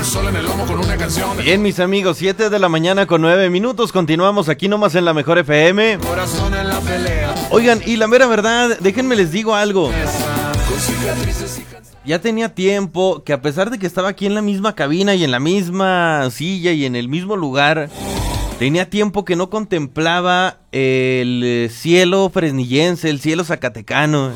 el sol en el lomo con una canción. Bien, mis amigos, 7 de la mañana con 9 minutos. Continuamos aquí nomás en la Mejor FM. Corazón en la pelea. Oigan, y la mera verdad, déjenme les digo algo. Con cicatrices y Ya tenía tiempo que, a pesar de que estaba aquí en la misma cabina y en la misma silla y en el mismo lugar, tenía tiempo que no contemplaba el cielo fresnillense, el cielo zacatecano.